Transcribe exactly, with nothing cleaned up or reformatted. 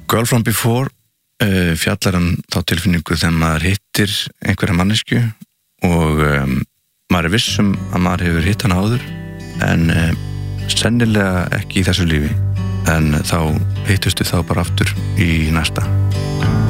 Girl From Before uh, fjallar um þá tilfinningu þegar maður hittir einhverja mannesku og um, maður er vissum að maður hefur hitt hana áður en uh, sennilega ekki í þessu lífi en þá hittustu þá bara aftur í næsta